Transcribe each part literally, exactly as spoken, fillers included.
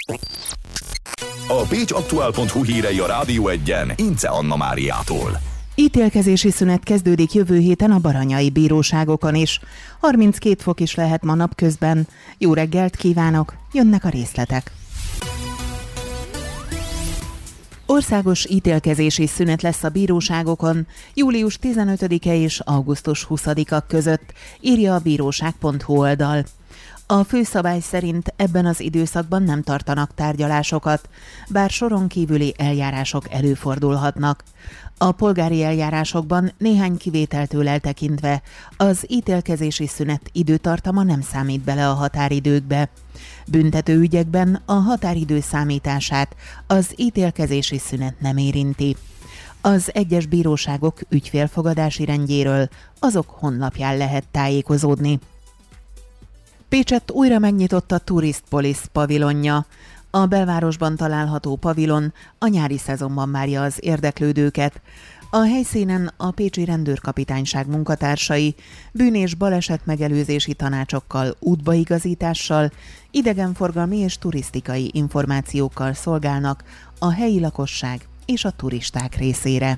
A pécsaktuál pont hu hírei a Rádió Egyen Ince Anna Máriától. Ítélkezési szünet kezdődik jövő héten a baranyai bíróságokon is. harminckét fok is lehet ma napközben. Jó reggelt kívánok, jönnek a részletek. Országos ítélkezési szünet lesz a bíróságokon július tizenötödike és augusztus huszadika között, írja a bíróság pont hu oldal. A főszabály szerint ebben az időszakban nem tartanak tárgyalásokat, bár soron kívüli eljárások előfordulhatnak. A polgári eljárásokban néhány kivételtől eltekintve az ítélkezési szünet időtartama nem számít bele a határidőkbe. Büntető ügyekben a határidő számítását az ítélkezési szünet nem érinti. Az egyes bíróságok ügyfélfogadási rendjéről azok honlapján lehet tájékozódni. Pécsett újra megnyitott a Tourist Police pavilonja. A belvárosban található pavilon a nyári szezonban várja az érdeklődőket. A helyszínen a pécsi rendőrkapitányság munkatársai bűn- és baleset megelőzési tanácsokkal, útbaigazítással, idegenforgalmi és turisztikai információkkal szolgálnak a helyi lakosság és a turisták részére.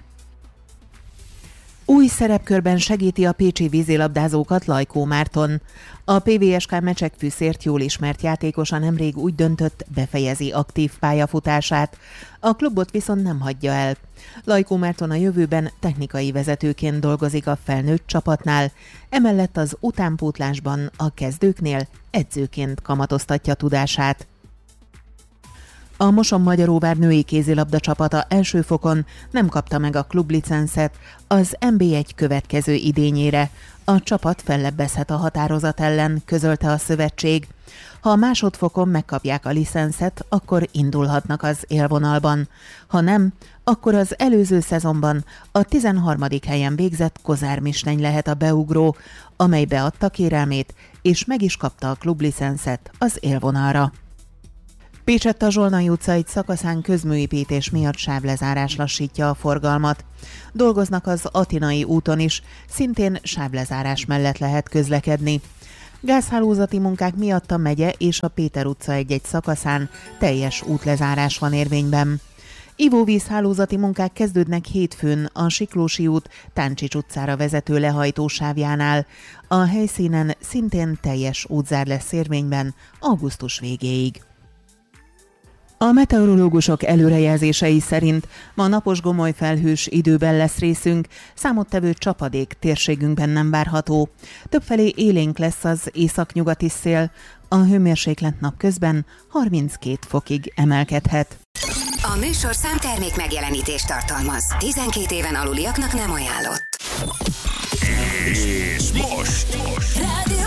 Új szerepkörben segíti a pécsi vízilabdázókat Lajkó Márton. A pé vé es ká Mecsekfűszért jól ismert játékosa nemrég úgy döntött, befejezi aktív pályafutását. A klubot viszont nem hagyja el. Lajkó Márton a jövőben technikai vezetőként dolgozik a felnőtt csapatnál, emellett az utánpótlásban a kezdőknél edzőként kamatoztatja tudását. A Moson-Magyaróvár női kézilabda csapata első fokon nem kapta meg a klublicencet az en bé egy következő idényére. A csapat fellebbezhet a határozat ellen, közölte a szövetség. Ha a másodfokon megkapják a licenszet, akkor indulhatnak az élvonalban. Ha nem, akkor az előző szezonban a tizenharmadik helyen végzett Kozár Misneny lehet a beugró, amely beadta kérelmét, és meg is kapta a klublicencet az élvonalra. Pécsett a Zsolnai utca egy szakaszán közműépítés miatt sávlezárás lassítja a forgalmat. Dolgoznak az Atinai úton is, szintén sávlezárás mellett lehet közlekedni. Gázhálózati munkák miatt a megye és a Péter utca egy-egy szakaszán teljes útlezárás van érvényben. Ivóvízhálózati munkák kezdődnek hétfőn a Siklósi út Táncsics utcára vezető lehajtósávjánál. A helyszínen szintén teljes útzár lesz érvényben augusztus végéig. A meteorológusok előrejelzései szerint ma napos gomoly felhős időben lesz részünk, számottevő csapadék térségünkben nem várható. Többfelé élénk lesz az északnyugati szél, a hőmérséklet napközben harminckét fokig emelkedhet. A műsor számtermék megjelenítést tartalmaz. tizenkét éven aluliaknak nem ajánlott. És most! most. Rádió